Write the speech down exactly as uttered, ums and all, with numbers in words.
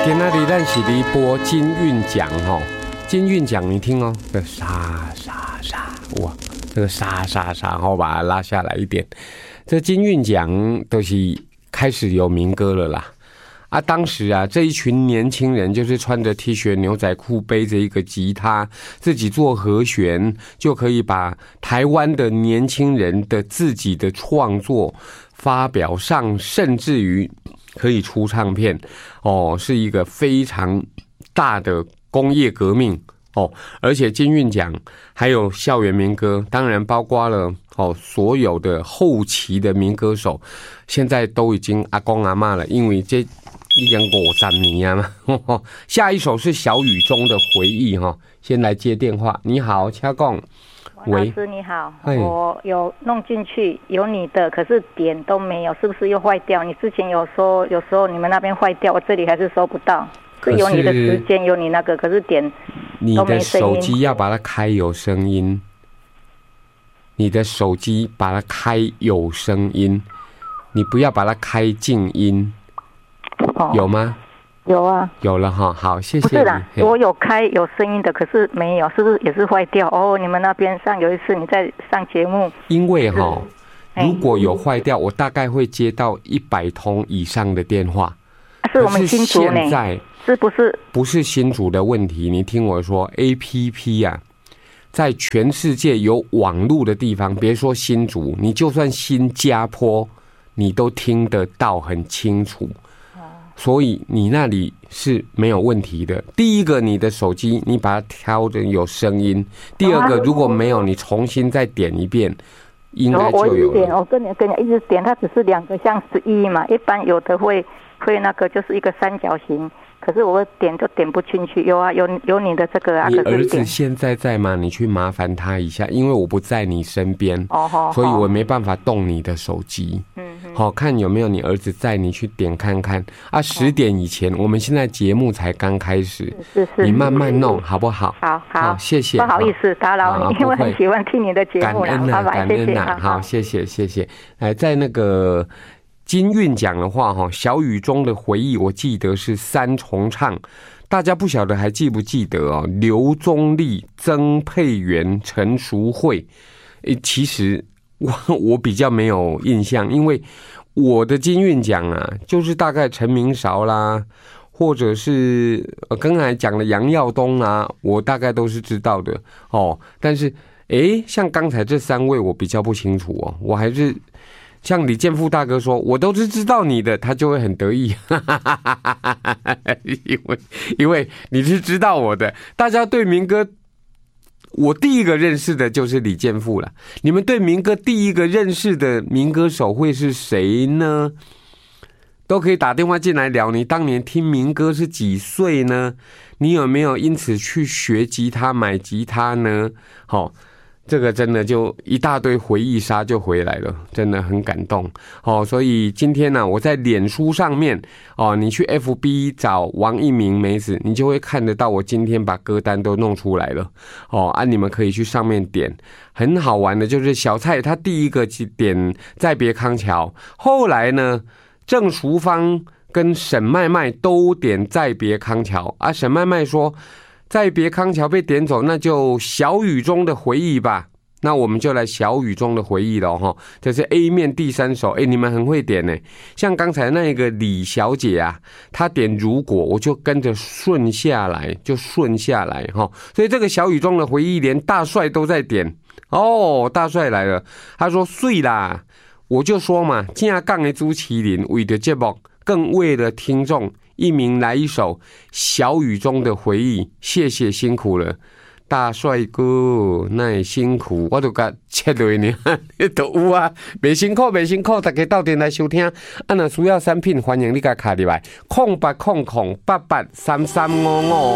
今天咱是咧播金韵奖吼，金韵奖你听哦，这沙沙沙哇，这个沙沙沙，好把它拉下来一点。这金韵奖都是开始有民歌了啦。啊，当时啊，这一群年轻人就是穿着 T 恤、牛仔裤，背着一个吉他，自己做和弦，就可以把台湾的年轻人的自己的创作发表上，甚至于可以出唱片哦，是一个非常大的工业革命哦。而且金韵奖还有校园民歌，当然包括了哦所有的后期的民歌手，现在都已经阿公阿嬷了，因为这已经五十年嘛。下一首是小雨中的回忆哈，先来接电话。你好，请讲。 王老师你好，我有弄进去有你的，可是点都没有，是不是又坏掉？你之前有说有时候你们那边坏掉，我这里还是收不到。是有你的时间有你那个，可是点都没声音。你的手机要把它开有声音，你的手机把它开有声音，你不要把它开静音。哦、有吗？有啊，有了哈，好，谢谢你。不是啦，我有开有声音的，可是没有，是不是也是坏掉？哦，你们那边上有一次你在上节目，因为哈，如果有坏掉，我大概会接到一百通以上的电话。是我们新竹呢？现在是不是不是新竹的问题？你听我说 ，A P P 啊，在全世界有网路的地方，别说新竹，你就算新加坡，你都听得到很清楚。所以你那里是没有问题的。第一个，你的手机你把它调的有声音；第二个，如果没有，你重新再点一遍，应该就有了。我跟你跟你一直点，它只是两个像十一嘛，一般有的会会那个就是一个三角形。可是我点就点不进去。有啊，有有你的这个啊。你儿子现在在吗？你去麻烦他一下，因为我不在你身边，哦，所以我没办法动你的手机。嗯，好，看有没有你儿子在，你去点看看啊。十点以前，我们现在节目才刚开始，是是，你慢慢弄好不好？好好，谢谢。不好意思打扰你，因为很喜欢听你的节目，感恩啊，感恩啊，好，谢谢谢谢。哎，在那个。金韵奖的话，哈，小雨中的回忆，我记得是三重唱，大家不晓得还记不记得哦？刘宗立、曾沛元、陈淑慧，诶，其实我我比较没有印象，因为我的金韵奖啊，就是大概陈明韶啦，或者是刚才讲的杨耀东啦，我大概都是知道的哦。但是，诶，像刚才这三位，我比较不清楚哦，我还是。像李健富大哥说，我都是知道你的，他就会很得意，因为因为你是知道我的。大家对民歌，我第一个认识的就是李健富了。你们对民歌第一个认识的民歌手会是谁呢？都可以打电话进来聊。你当年听民歌是几岁呢？你有没有因此去学吉他、买吉他呢？好。这个真的就一大堆回忆杀就回来了，真的很感动哦。所以今天呢、啊，我在脸书上面哦，你去 F B 找王一鸣梅子，你就会看得到我今天把歌单都弄出来了哦。啊，你们可以去上面点，很好玩的，就是小蔡他第一个点再别康桥，后来呢，郑淑芳跟沈麦麦都点再别康桥啊。沈麦麦说。再别康桥被点走，那就小雨中的回忆吧。那我们就来小雨中的回忆了哈。这是 A 面第三首，哎，你们很会点呢。像刚才那个李小姐啊，她点如果，我就跟着顺下来，就顺下来哈。所以这个小雨中的回忆，连大帅都在点哦。大帅来了，他说睡啦，我就说嘛，正港的朱麒麟为了节目，更为了听众。一鸣来一首小雨中的回忆，谢谢辛苦了，大帅哥，那也辛苦，我都甲切落呢，都有啊，袂辛苦，袂辛苦，大家到店来收听，啊，若需要产品，欢迎你甲卡入来，空八空空八八三三五五。